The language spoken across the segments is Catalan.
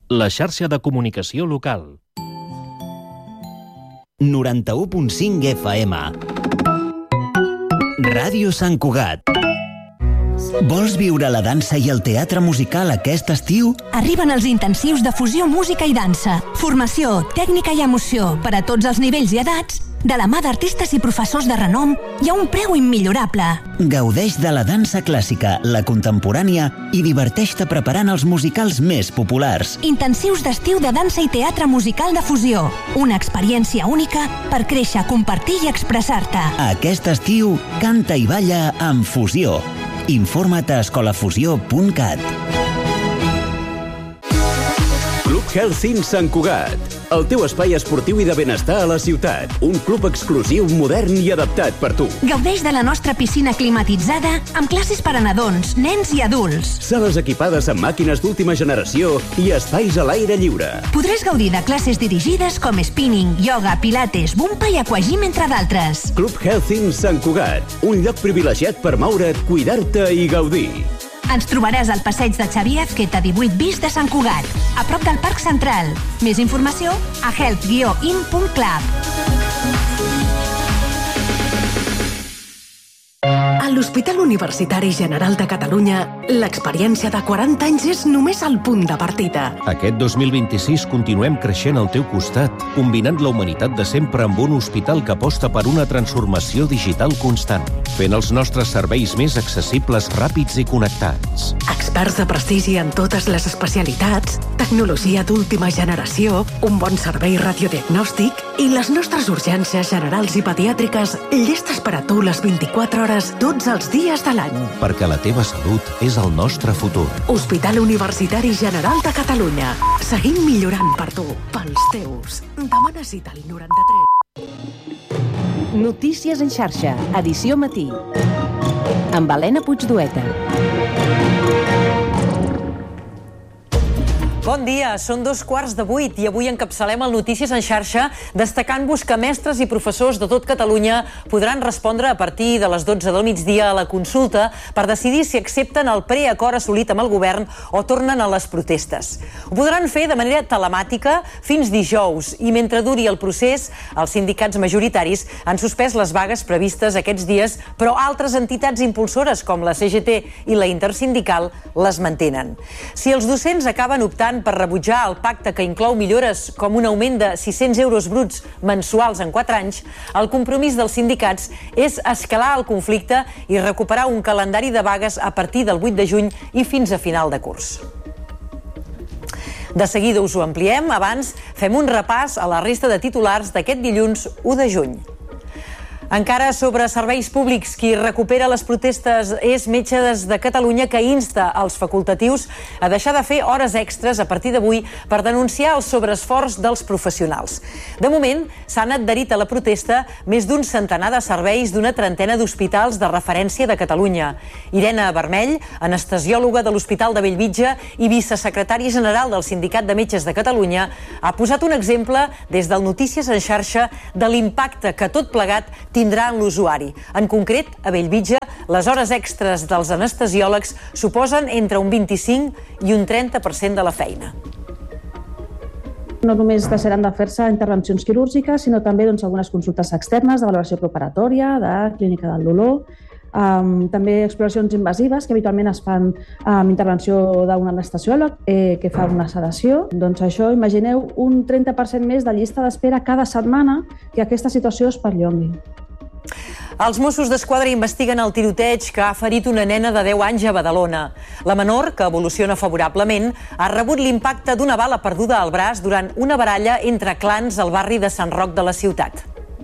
la xarxa de comunicació local. 91.5 FM. Ràdio Sant Cugat. Vols viure la dansa i el teatre musical aquest estiu? Arriben els intensius de fusió, música i dansa. Formació, tècnica i emoció per a tots els nivells i edats, de la mà d'artistes i professors de renom i a un preu immillorable. Gaudeix de la dansa clàssica, la contemporània i diverteix-te preparant els musicals més populars. Intensius d'estiu de dansa i teatre musical de fusió. Una experiència única per créixer, compartir i expressar-te. Aquest estiu, canta i balla amb Fusió. Informa't a escolafusió.cat. Club Health Sant Cugat, el teu espai esportiu i de benestar a la ciutat. Un club exclusiu, modern i adaptat per tu. Gaudeix de la nostra piscina climatitzada amb classes per a nadons, nens i adults. Sales equipades amb màquines d'última generació i espais a l'aire lliure. Podràs gaudir de classes dirigides com spinning, ioga, pilates, bumpa i aquagym, entre d'altres. Club Health Sant Cugat, un lloc privilegiat per moure't, cuidar-te i gaudir. Ens trobaràs al passeig de Xavier Azqueta 18 bis de Sant Cugat, a prop del Parc Central. Més informació a health-in.club. A l'Hospital Universitari General de Catalunya, l'experiència de 40 anys és només el punt de partida. Aquest 2026 continuem creixent al teu costat, combinant la humanitat de sempre amb un hospital que aposta per una transformació digital constant, fent els nostres serveis més accessibles, ràpids i connectats. Experts de prestigi en totes les especialitats, tecnologia d'última generació, un bon servei radiodiagnòstic i les nostres urgències generals i pediàtriques llestes per a tu les 24 hores tots els dies de l'any. Perquè la teva salut és el nostre futur. Hospital Universitari General de Catalunya. Seguim millorant per tu, pels teus. Demana cita al 93. Notícies en xarxa, edició matí. Amb Helena Puigdueta. Bon dia, són 7:45 i avui encapçalem el Notícies en xarxa destacant-vos que mestres i professors de tot Catalunya podran respondre a partir de les 12 del migdia a la consulta per decidir si accepten el preacord assolit amb el govern o tornen a les protestes. Ho podran fer de manera telemàtica fins dijous i mentre duri el procés, els sindicats majoritaris han suspès les vagues previstes aquests dies, però altres entitats impulsores com la CGT i la Intersindical les mantenen. Si els docents acaben optant per rebutjar el pacte que inclou millores com un augment de 600 euros bruts mensuals en 4 anys, el compromís dels sindicats és escalar el conflicte i recuperar un calendari de vagues a partir del 8 de juny i fins a final de curs. De seguida us ho ampliem, abans fem un repàs a la resta de titulars d'aquest dilluns 1 de juny. Encara sobre serveis públics, qui recupera les protestes és Metges de Catalunya, que insta els facultatius a deixar de fer hores extres a partir d'avui per denunciar el sobreesforç dels professionals. De moment, s'han adherit a la protesta més d'un centenar de serveis d'una trentena d'hospitals de referència de Catalunya. Irene Vermell, anestesiòloga de l'Hospital de Bellvitge i vicesecretària general del Sindicat de Metges de Catalunya, ha posat un exemple des del Notícies en xarxa de l'impacte que tot plegat tindrà en l'usuari. En concret, a Bellvitge, les hores extres dels anestesiòlegs suposen entre un 25 i un 30% de la feina. No només deixaran de fer-se intervencions quirúrgiques, sinó també algunes consultes externes de valoració preparatòria, de clínica del dolor, també exploracions invasives que habitualment es fan amb intervenció d'un anestesiòleg que fa una sedació. Doncs això, imagineu un 30% més de llista d'espera cada setmana que aquesta situació es perllongui. Els Mossos d'Esquadra investiguen el tiroteig que ha ferit una nena de 10 anys a Badalona. La menor, que evoluciona favorablement, ha rebut l'impacte d'una bala perduda al braç durant una baralla entre clans al barri de Sant Roc de la ciutat.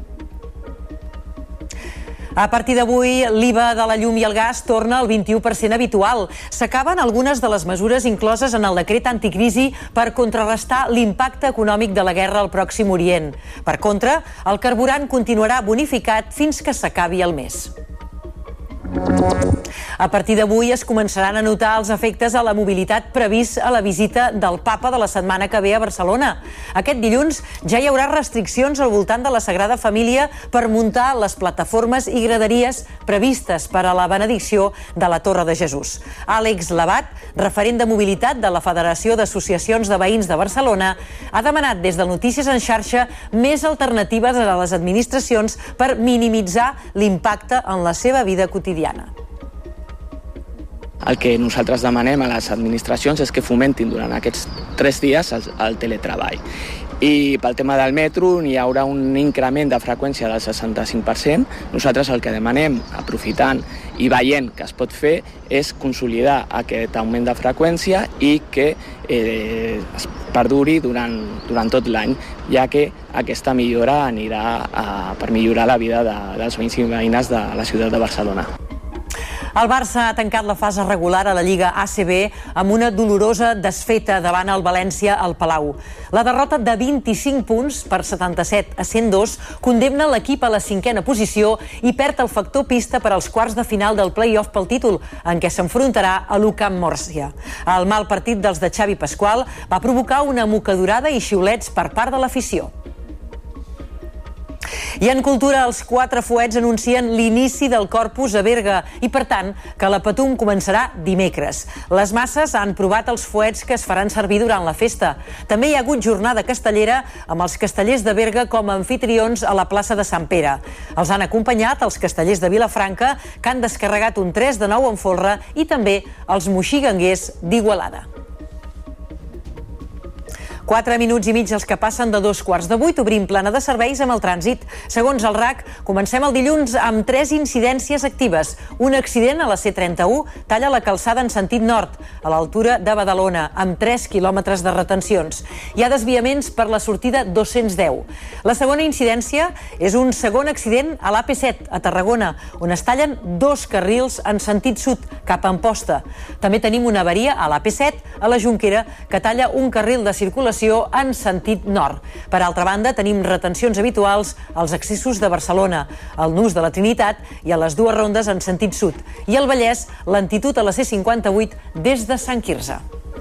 A partir d'avui, l'IVA de la llum i el gas torna al 21% habitual. S'acaben algunes de les mesures incloses en el decret anticrisi per contrarrestar l'impacte econòmic de la guerra al Pròxim Orient. Per contra, el carburant continuarà bonificat fins que s'acabi el mes. A partir d'avui es començaran a notar els efectes a la mobilitat previst a la visita del Papa de la setmana que ve a Barcelona. Aquest dilluns ja hi haurà restriccions al voltant de la Sagrada Família per muntar les plataformes i graderies previstes per a la benedicció de la Torre de Jesús. Àlex Labat, referent de mobilitat de la Federació d'Associacions de Veïns de Barcelona, ha demanat des de Notícies en xarxa més alternatives a les administracions per minimitzar l'impacte en la seva vida quotidiana. El que nosaltres demanem a les administracions és que fomentin durant aquests 3 dies el teletreball. I pel tema del metro hi haurà un increment de freqüència del 65%. Nosaltres el que demanem, aprofitant i veient que es pot fer, és consolidar aquest augment de freqüència i que es perduri durant tot l'any, ja que aquesta millora anirà per millorar la vida dels veïns i veïnes de la ciutat de Barcelona. El Barça ha tancat la fase regular a la Lliga ACB amb una dolorosa desfeta davant el València al Palau. La derrota de 25 punts per 77 a 102 condemna l'equip a la 5a posició i perd el factor pista per als quarts de final del play-off pel títol, en què s'enfrontarà a l'UCAM Múrcia. El mal partit dels de Xavi Pasqual va provocar una mocadurada i xiulets per part de l'afició. I en cultura, els 4 fuets anuncien l'inici del Corpus a Berga i, per tant, que la Patum començarà dimecres. Les masses han provat els fuets que es faran servir durant la festa. També hi ha hagut jornada castellera amb els castellers de Berga com a anfitrions a la plaça de Sant Pere. Els han acompanyat els castellers de Vilafranca, que han descarregat un 3-9 en folre, i també els moxiganguers d'Igualada. 4 minuts i mig els que passen de 2:15. Obrim plana de serveis amb el trànsit. Segons el RAC, comencem el dilluns amb 3 incidències actives. Un accident a la C31 talla la calçada en sentit nord, a l'altura de Badalona, amb 3 quilòmetres de retencions. Hi ha desviaments per la sortida 210. La segona incidència és un segon accident a l'AP7, a Tarragona, on es tallen 2 carrils en sentit sud, cap a Amposta. També tenim una avaria a l'AP7, a la Jonquera, que talla un carril de circulació en sentit nord. Per altra banda, tenim retencions habituals als accessos de Barcelona, al Nus de la Trinitat i a les 2 rondes en sentit sud. I al Vallès, lentitud a la C58 des de Sant Quirze.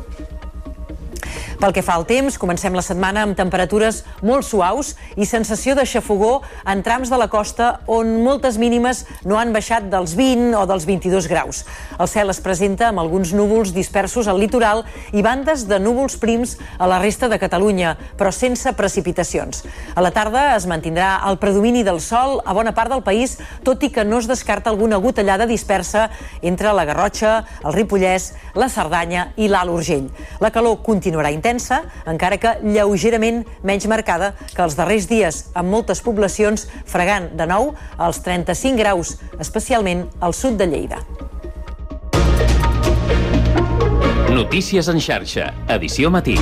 Pel que fa al temps, comencem la setmana amb temperatures molt suaus i sensació de xafogor en trams de la costa on moltes mínimes no han baixat dels 20 o dels 22 graus. El cel es presenta amb alguns núvols dispersos al litoral i bandes de núvols prims a la resta de Catalunya, però sense precipitacions. A la tarda es mantindrà el predomini del sol a bona part del país, tot i que no es descarta alguna gotellada dispersa entre la Garrotxa, el Ripollès, la Cerdanya i l'Alt Urgell. La calor continuarà intensa, encara que lleugerament menys marcada que els darrers dies, amb moltes poblacions fregant de nou als 35 graus, especialment al sud de Lleida. Notícies en xarxa, edició matí.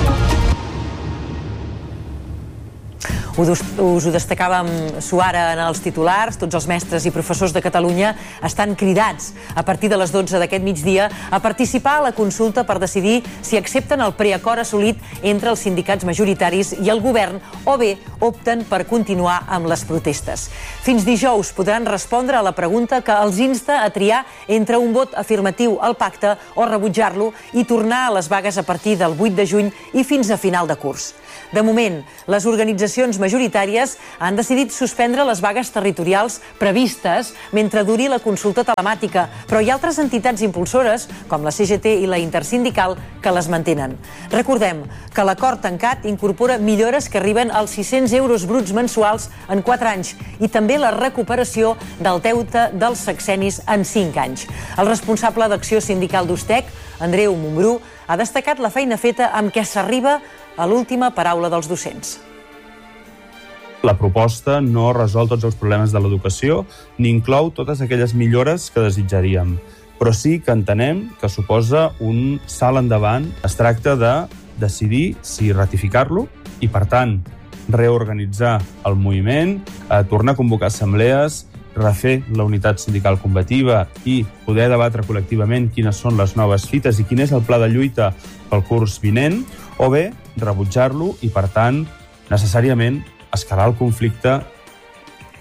Us ho destacàvem suara en els titulars. Tots els mestres i professors de Catalunya estan cridats a partir de les 12 d'aquest migdia a participar a la consulta per decidir si accepten el preacord assolit entre els sindicats majoritaris i el govern o bé opten per continuar amb les protestes. Fins dijous podran respondre a la pregunta que els insta a triar entre un vot afirmatiu al pacte o rebutjar-lo i tornar a les vagues a partir del 8 de juny i fins a final de curs. De moment, les organitzacions majoritàries han decidit suspendre les vagues territorials previstes mentre duri la consulta telemàtica, però hi ha altres entitats impulsores, com la CGT i la Intersindical, que les mantenen. Recordem que l'acord tancat incorpora millores que arriben als 600 euros bruts mensuals en 4 anys i també la recuperació del deute dels sexennis en 5 anys. El responsable d'Acció Sindical d'Ustec, Andreu Montbrú, ha destacat la feina feta amb què s'arriba a l'última paraula dels docents. La proposta no resol tots els problemes de l'educació ni inclou totes aquelles millores que desitjaríem, però sí que entenem que suposa un salt endavant. Es tracta de decidir si ratificar-lo i, per tant, reorganitzar el moviment, tornar a convocar assemblees, refer la unitat sindical combativa i poder debatre col·lectivament quines són les noves fites i quin és el pla de lluita pel curs vinent, o bé rebutjar-lo i, per tant, necessàriament escalar el conflicte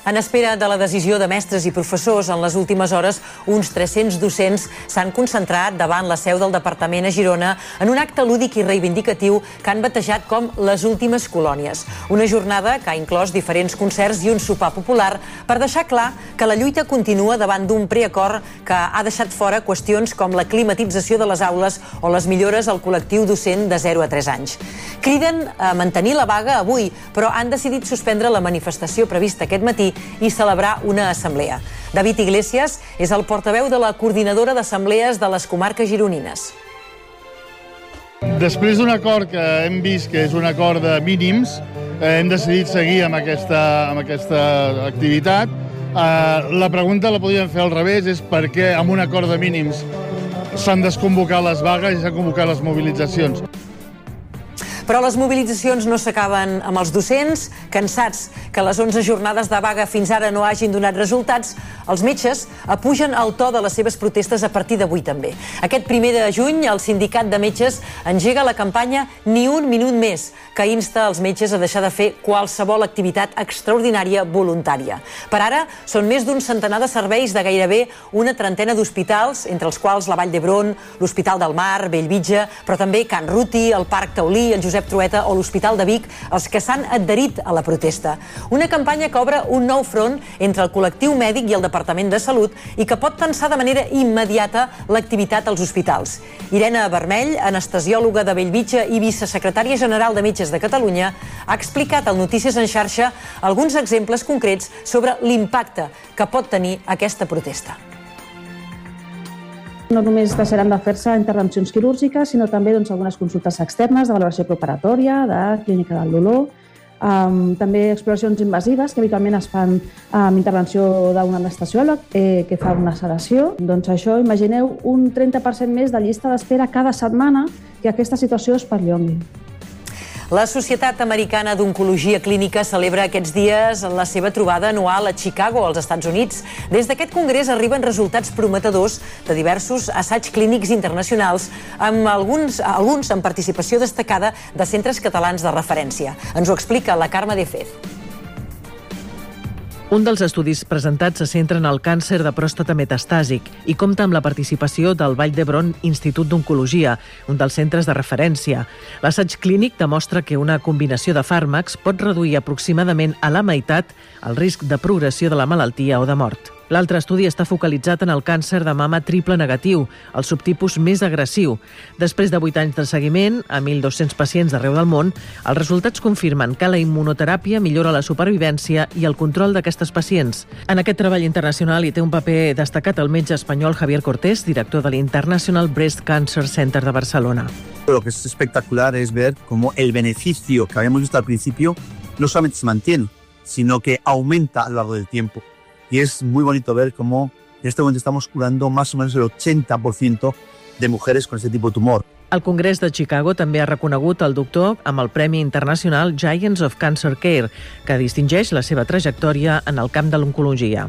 En espera de la decisió de mestres i professors, en les últimes hores, uns 300 docents s'han concentrat davant la seu del departament a Girona en un acte lúdic i reivindicatiu que han batejat com les últimes colònies. Una jornada que ha inclòs diferents concerts i un sopar popular per deixar clar que la lluita continua davant d'un preacord que ha deixat fora qüestions com la climatització de les aules o les millores al col·lectiu docent de 0 a 3 anys. Criden a mantenir la vaga avui, però han decidit suspendre la manifestació prevista aquest matí i celebrar una assemblea. David Iglesias és el portaveu de la coordinadora d'assemblees de les comarques gironines. Després d'un acord que hem vist que és un acord de mínims, hem decidit seguir amb aquesta activitat. La pregunta la podríem fer al revés, és per què amb un acord de mínims s'han desconvocat les vagues i s'han convocat les mobilitzacions. Però les mobilitzacions no s'acaben amb els docents. Cansats que les 11 jornades de vaga fins ara no hagin donat resultats, els metges apugen el to de les seves protestes a partir d'avui també. Aquest 1 de juny, el sindicat de metges engega la campanya Ni un minut més, que insta els metges a deixar de fer qualsevol activitat extraordinària voluntària. Per ara, són més d'un centenar de serveis de gairebé una trentena d'hospitals, entre els quals la Vall d'Hebron, l'Hospital del Mar, Bellvitge, però també Can Ruti, el Parc Taulí, el Josep Trueta o l'Hospital de Vic, els que s'han adherit a la protesta. Una campanya que obre un nou front entre el col·lectiu mèdic i el Departament de Salut i que pot tensar de manera immediata l'activitat als hospitals. Irene Vermell, anestesiòloga de Bellvitge i vicesecretària general de Metges de Catalunya, ha explicat al Notícies en Xarxa alguns exemples concrets sobre l'impacte que pot tenir aquesta protesta. No només deixaran de fer-se intervencions quirúrgiques, sinó també algunes consultes externes de valoració preparatòria, de clínica del dolor, també exploracions invasives que habitualment es fan amb intervenció d'un anestesiòleg que fa una sedació. Doncs això, imagineu un 30% més de llista d'espera cada setmana que aquesta situació es perllongui. La Societat Americana d'Oncologia Clínica celebra aquests dies la seva trobada anual a Chicago, als Estats Units. Des d'aquest congrés arriben resultats prometedors de diversos assaigs clínics internacionals, amb alguns amb participació destacada de centres catalans de referència. Ens ho explica la Carme de Fez. Un dels estudis presentats se centra en el càncer de pròstata metastàsic i compta amb la participació del Vall d'Hebron Institut d'Oncologia, un dels centres de referència. L'assaig clínic demostra que una combinació de fàrmacs pot reduir aproximadament a la meitat el risc de progressió de la malaltia o de mort. L'altre estudi està focalitzat en el càncer de mama triple negatiu, el subtipus més agressiu. Després de 8 anys de seguiment, a 1.200 pacients d'arreu del món, els resultats confirmen que la immunoteràpia millora la supervivència i el control d'aquestes pacients. En aquest treball internacional hi té un paper destacat el metge espanyol Javier Cortés, director de l'International Breast Cancer Center de Barcelona. Lo que es espectacular es ver cómo el beneficio que habíamos visto al principio no solamente se mantiene, sino que aumenta a lo largo del tiempo. Y es muy bonito ver cómo en este momento estamos curando más o menos el 80% de mujeres con este tipo de tumor. El Congrés de Chicago també ha reconegut el doctor amb el Premi Internacional Giants of Cancer Care, que distingeix la seva trajectòria en el camp de l'oncologia.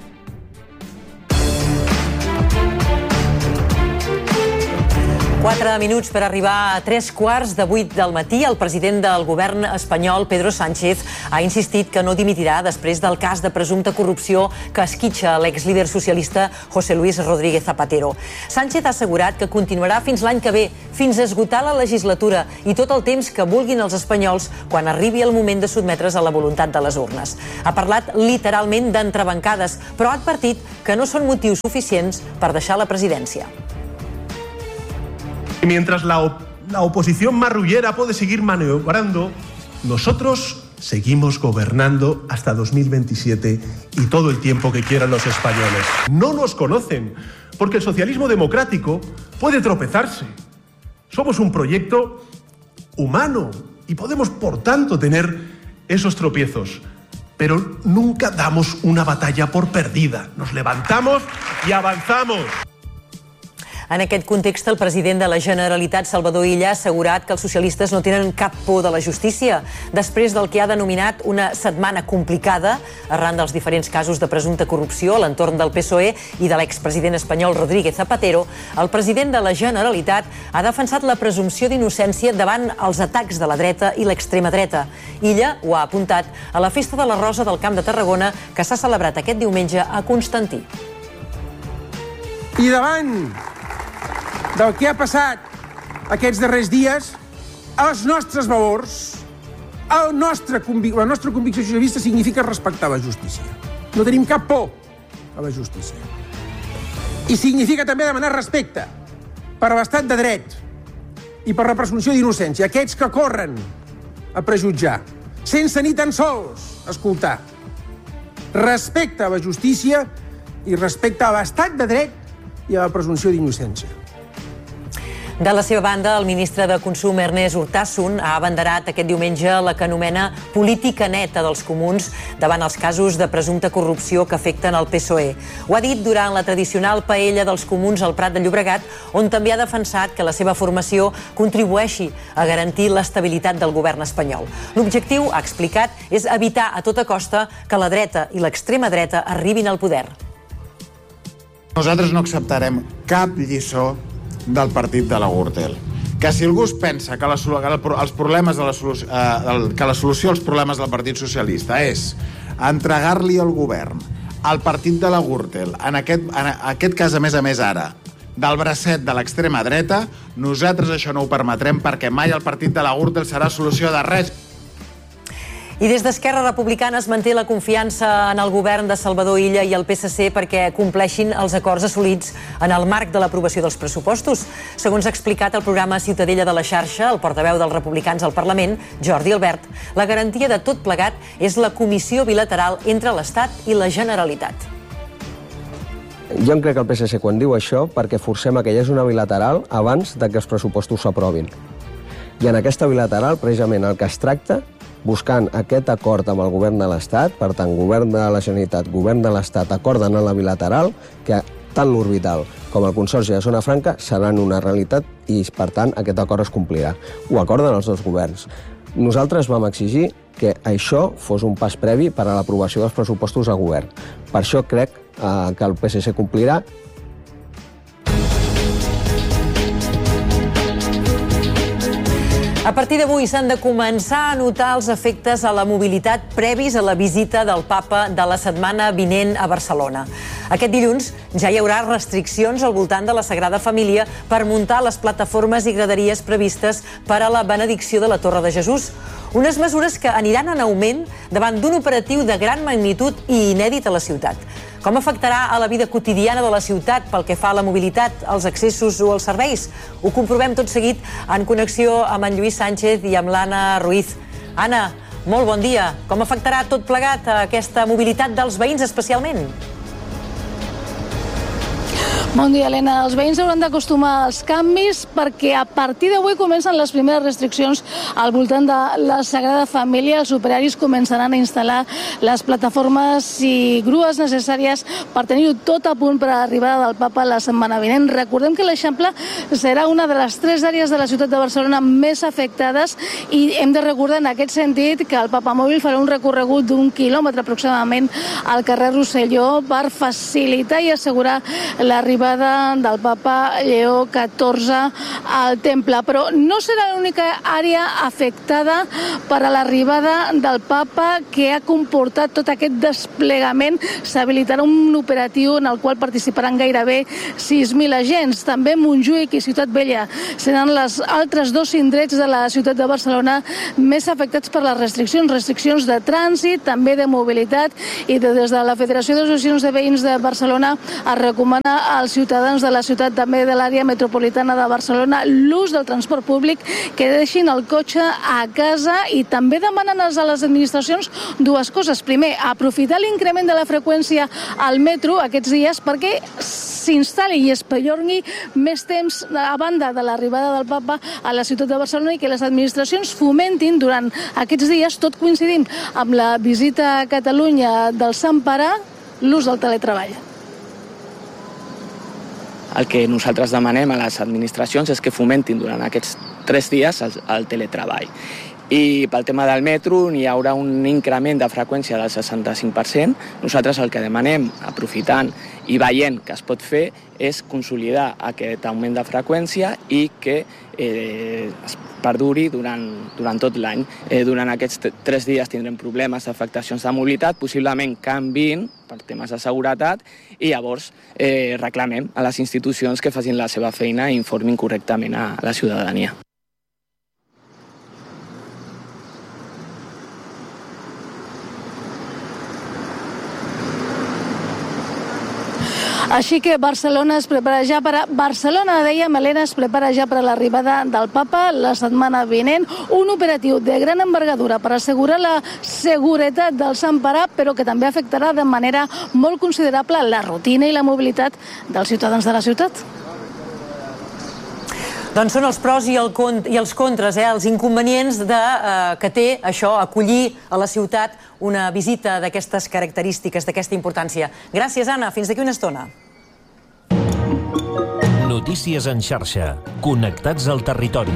Quatre minuts per arribar a 7:45 del matí. El president del govern espanyol, Pedro Sánchez, ha insistit que no dimitirà després del cas de presumpta corrupció que esquitxa l'exlíder socialista José Luis Rodríguez Zapatero. Sánchez ha assegurat que continuarà fins l'any que ve, fins a esgotar la legislatura i tot el temps que vulguin els espanyols quan arribi el moment de sotmetre's a la voluntat de les urnes. Ha parlat literalment d'entrebancades, però ha advertit que no són motius suficients per deixar la presidència. Mientras la oposición marrullera puede seguir maniobrando, nosotros seguimos gobernando hasta 2027 y todo el tiempo que quieran los españoles. No nos conocen, porque el socialismo democrático puede tropezarse. Somos un proyecto humano y podemos, por tanto, tener esos tropiezos. Pero nunca damos una batalla por perdida. Nos levantamos y avanzamos. En aquest context, el president de la Generalitat, Salvador Illa, ha assegurat que els socialistes no tenen cap por de la justícia. Després del que ha denominat una setmana complicada, arran dels diferents casos de presumpta corrupció a l'entorn del PSOE i de l'expresident espanyol Rodríguez Zapatero, el president de la Generalitat ha defensat la presumpció d'innocència davant els atacs de la dreta i l'extrema dreta. Illa ho ha apuntat a la Festa de la Rosa del Camp de Tarragona, que s'ha celebrat aquest diumenge a Constantí. I davant del que ha passat aquests darrers dies, els nostres valors, la nostra convicció socialista significa respectar la justícia. No tenim cap por a la justícia. I significa també demanar respecte per l'estat de dret i per la presumpció d'innocència. Aquests que corren a prejutjar, sense ni tan sols escoltar. Respecte a la justícia i respecte a l'estat de dret i a la presumpció d'innocència. De la seva banda, el ministre de Consum, Ernest Urtasun, ha abanderat aquest diumenge la que anomena política neta dels comuns davant els casos de presumpta corrupció que afecten el PSOE. Ho ha dit durant la tradicional paella dels comuns al Prat de Llobregat, on també ha defensat que la seva formació contribueixi a garantir l'estabilitat del govern espanyol. L'objectiu, ha explicat, és evitar a tota costa que la dreta i l'extrema dreta arribin al poder. Nosaltres no acceptarem cap lliçó del partit de la Gürtel. Que si algú es pensa que la solució als problemes del Partit Socialista és entregar-li el govern al partit de la Gürtel, en aquest cas, a més ara, del bracet de l'extrema dreta, nosaltres això no ho permetrem perquè mai el partit de la Gürtel serà solució de res. I des d'Esquerra Republicana es manté la confiança en el govern de Salvador Illa i el PSC perquè compleixin els acords assolits en el marc de l'aprovació dels pressupostos. Segons ha explicat el programa Ciutadella de la Xarxa, el portaveu dels republicans al Parlament, Jordi Albert, la garantia de tot plegat és la comissió bilateral entre l'Estat i la Generalitat. Jo em crec el PSC quan diu això perquè forcem que hi hagi una bilateral abans de que els pressupostos s'aprovin. I en aquesta bilateral, precisament, el que es tracta buscant aquest acord amb el govern de l'Estat, per tant, govern de la Generalitat, govern de l'Estat, acorden en la bilateral, que tant l'Orbital com el Consorci de Zona Franca seran una realitat i, per tant, aquest acord es complirà. Ho acorden els dos governs. Nosaltres vam exigir que això fos un pas previ per a l'aprovació dels pressupostos a govern. Per això crec que el PSC complirà. A partir d'avui s'han de començar a notar els efectes a la mobilitat previs a la visita del papa de la setmana vinent a Barcelona. Aquest dilluns ja hi haurà restriccions al voltant de la Sagrada Família per muntar les plataformes i graderies previstes per a la benedicció de la Torre de Jesús. Unes mesures que aniran en augment davant d'un operatiu de gran magnitud i inèdit a la ciutat. Com afectarà a la vida quotidiana de la ciutat pel que fa a la mobilitat, els accessos o els serveis? Ho comprovem tot seguit en connexió amb en Lluís Sánchez i amb l'Anna Ruiz. Anna, molt bon dia. Com afectarà tot plegat a aquesta mobilitat dels veïns especialment? Bon dia, Helena. Els veïns hauran d'acostumar als canvis perquè a partir d'avui comencen les primeres restriccions al voltant de la Sagrada Família. Els operaris començaran a instal·lar les plataformes i grues necessàries per tenir-ho tot a punt per a l'arribada del papa la setmana vinent. Recordem que l'Eixample serà una de les 3 àrees de la ciutat de Barcelona més afectades i hem de recordar en aquest sentit que el papamòbil farà un recorregut d'1 quilòmetre aproximadament al carrer Rosselló per facilitar i assegurar l'arribada del papa Lleó XIV al temple, però no serà l'única àrea afectada per a l'arribada del papa que ha comportat tot aquest desplegament. S'habilitarà un operatiu en el qual participaran gairebé 6.000 agents. També Montjuïc i Ciutat Vella seran les altres 2 indrets de la ciutat de Barcelona més afectats per les restriccions de trànsit, també de mobilitat, i des de la Federació d'Associacions de Veïns de Barcelona es recomana als ciutadans de la ciutat, també de l'àrea metropolitana de Barcelona, l'ús del transport públic, que deixin el cotxe a casa, i també demanen a les administracions 2 coses. Primer, aprofitar l'increment de la freqüència al metro aquests dies perquè s'instal·li i es perllongui més temps a banda de l'arribada del papa a la ciutat de Barcelona, i que les administracions fomentin durant aquests dies, tot coincidint amb la visita a Catalunya del Sant Pare, l'ús del teletreball. el que nosaltres demanem a les administracions és que fomentin durant aquests 3 dies el teletreball. I pel tema del metro hi haurà un increment de freqüència del 65%. Nosaltres el que demanem, aprofitant i veient que es pot fer, és consolidar aquest augment de freqüència i que es perduri durant tot l'any. Durant aquests 3 dies tindrem problemes d'afectacions de mobilitat, possiblement canviïn per temes de seguretat, i llavors reclamem a les institucions que facin la seva feina i informin correctament a la ciutadania. Així que Barcelona es prepara ja per l'arribada del papa la setmana vinent. Un operatiu de gran envergadura per assegurar la seguretat del Sant Pare, però que també afectarà de manera molt considerable la rutina i la mobilitat dels ciutadans de la ciutat. Doncs són els pros i els contres, els inconvenients que té això, acollir a la ciutat una visita d'aquestes característiques, d'aquesta importància. Gràcies, Anna. Fins d'aquí una estona. Notícies en xarxa. Connectats al territori.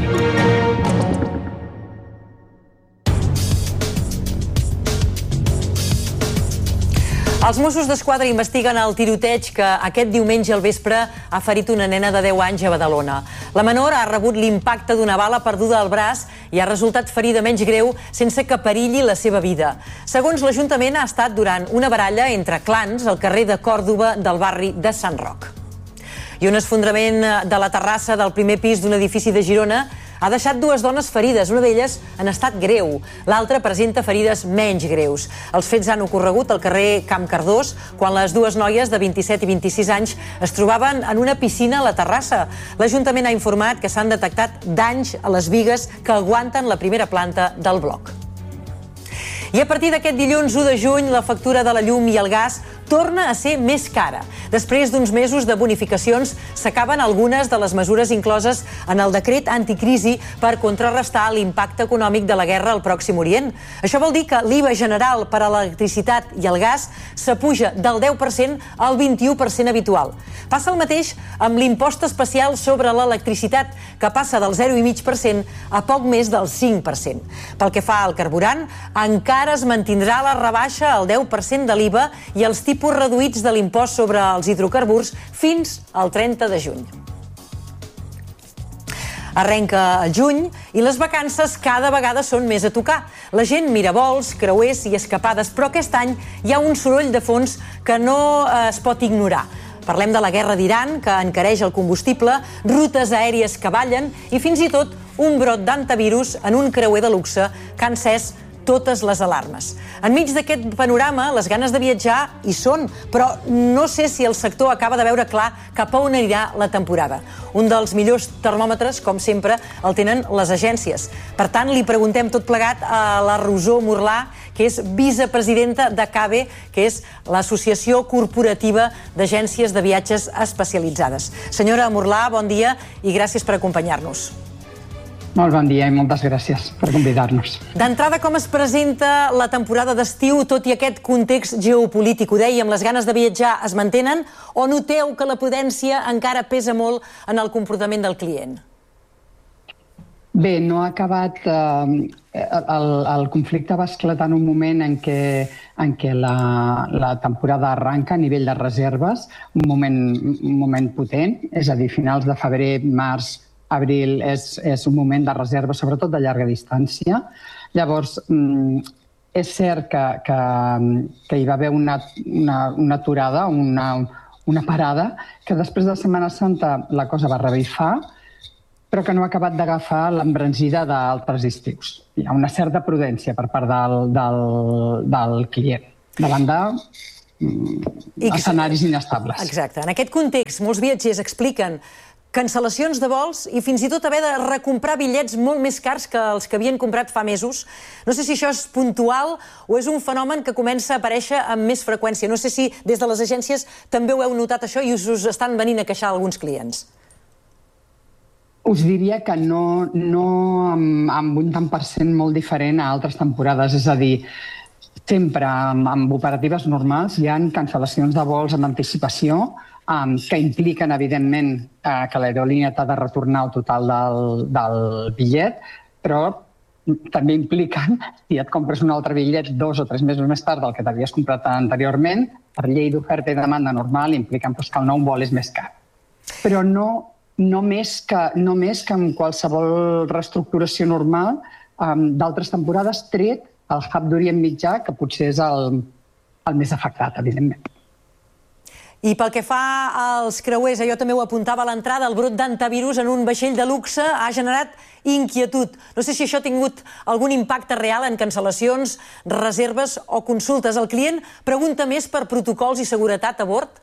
Els Mossos d'Esquadra investiguen el tiroteig que aquest diumenge al vespre ha ferit una nena de 10 anys a Badalona. La menor ha rebut l'impacte d'una bala perduda al braç i ha resultat ferida menys greu sense que perilli la seva vida. Segons l'Ajuntament, ha estat durant una baralla entre clans al carrer de Còrdova del barri de Sant Roc. I un esfondrament de la terrassa del primer pis d'un edifici de Girona ha deixat 2 dones ferides, una d'elles en estat greu. L'altra presenta ferides menys greus. Els fets han ocorregut al carrer Camp Cardós, quan les 2 noies de 27 i 26 anys es trobaven en una piscina a la terrassa. L'Ajuntament ha informat que s'han detectat danys a les bigues que aguanten la primera planta del bloc. I a partir d'aquest dilluns 1 de juny, la factura de la llum i el gas torna a ser més cara. Després d'uns mesos de bonificacions, s'acaben algunes de les mesures incloses en el decret anticrisi per contrarrestar l'impacte econòmic de la guerra al Pròxim Orient. Això vol dir que l'IVA general per a l'electricitat i el gas s'apuja del 10% al 21% habitual. Passa el mateix amb l'impost especial sobre l'electricitat, que passa del 0,5% a poc més del 5%. Pel que fa al carburant, encara es mantindrà la rebaixa al 10% de l'IVA i els tipus reduïts de l'impost sobre els hidrocarburs fins al 30 de juny. Arrenca el juny i les vacances cada vegada són més a tocar. La gent mira vols, creuers i escapades, però aquest any hi ha un soroll de fons que no es pot ignorar. Parlem de la guerra d'Iran, que encareix el combustible, rutes aèries que ballen i fins i tot un brot d'antivirus en un creuer de luxe que ha encès totes les alarmes. Enmig d'aquest panorama, les ganes de viatjar hi són, però no sé si el sector acaba de veure clar cap a on anirà la temporada. Un dels millors termòmetres, com sempre, el tenen les agències. Per tant, li preguntem tot plegat a la Rosó Murlà, que és vicepresidenta de CABE, que és l'Associació Corporativa d'Agències de Viatges Especialitzades. Senyora Murlà, bon dia i gràcies per acompanyar-nos. Molt bon dia i moltes gràcies per convidar-nos. D'entrada, com es presenta la temporada d'estiu, tot i aquest context geopolític? Ho dèiem, les ganes de viatjar es mantenen o noteu que la prudència encara pesa molt en el comportament del client? Bé, no ha acabat... El conflicte va esclatar en un moment en què la temporada arranca a nivell de reserves, un moment potent, és a dir, finals de febrer, març, abril és un moment de reserva, sobretot de llarga distància. Llavors, és cert que hi va haver una aturada, una parada, que després de Setmana Santa la cosa va revifar, però que no ha acabat d'agafar l'embranzida d'altres estius. Hi ha una certa prudència per part del client, davant d'escenaris inestables. Exacte. En aquest context, molts viatgers expliquen cancel·lacions de vols i fins i tot haver de recomprar bitllets molt més cars que els que havien comprat fa mesos. No sé si això és puntual o és un fenomen que comença a aparèixer amb més freqüència. No sé si des de les agències també ho heu notat això i us estan venint a queixar alguns clients. Us diria que no amb un tant per cent molt diferent a altres temporades. És a dir, sempre amb operatives normals hi ha cancel·lacions de vols amb anticipació que impliquen, evidentment, que l'aerolínia t'ha de retornar el total del bitllet, però també impliquen, si et compres un altre bitllet 2 o 3 mesos més tard del que t'havies comprat anteriorment, per llei d'oferta i demanda normal, impliquen que el nou vol és més car. Però no més que en qualsevol reestructuració normal d'altres temporades, tret el hub d'Orient Mitjà, que potser és el més afectat, evidentment. I pel que fa als creuers, jo també ho apuntava a l'entrada, el brot d'antivirus en un vaixell de luxe ha generat inquietud. No sé si això ha tingut algun impacte real en cancel·lacions, reserves o consultes. El client pregunta més per protocols i seguretat a bord?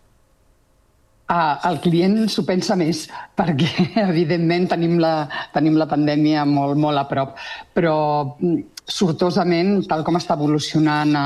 El client s'ho pensa més, perquè, evidentment, tenim la pandèmia molt a prop. Però, sortosament, tal com està evolucionant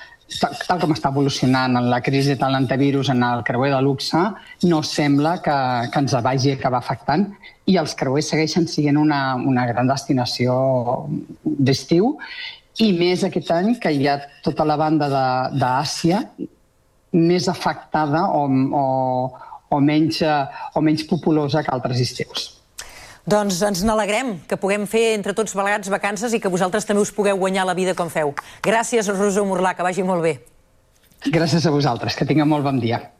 en la crisi de l'antivirus en el creuer de luxe, no sembla que ens vagi acabar afectant, i els creuers segueixen sent una gran destinació d'estiu, i més aquest any que hi ha tota la banda d'Àsia més afectada o menys populosa que altres estius. Doncs ens n'alegrem que puguem fer entre tots plegats vacances i que vosaltres també us pugueu guanyar la vida com feu. Gràcies, Rosó Murlà, que vagi molt bé. Gràcies a vosaltres, que tingueu molt bon dia.